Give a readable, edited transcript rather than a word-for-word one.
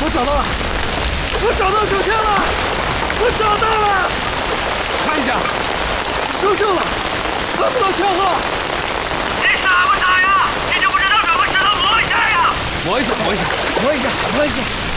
我找到了，我找到手枪了，我找到了！看一下，生锈了，看不到枪号。 你傻不傻呀？你就不知道找个石头磨一下呀？ 磨一下，磨一下，磨一下，磨一下。